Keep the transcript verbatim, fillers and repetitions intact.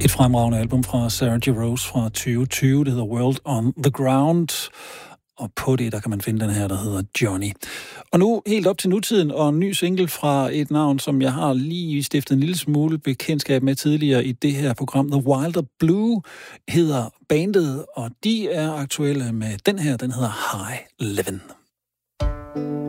Et fremragende album fra Sarah J. Rose fra tyve tyve, det hedder World on the Ground. Og på det, der kan man finde den her, der hedder Johnny. Og nu helt op til nutiden, og en ny single fra et navn, som jeg har lige stiftet en lille smule bekendtskab med tidligere i det her program. The Wilder Blue hedder bandet, og de er aktuelle med den her, den hedder High Livin'.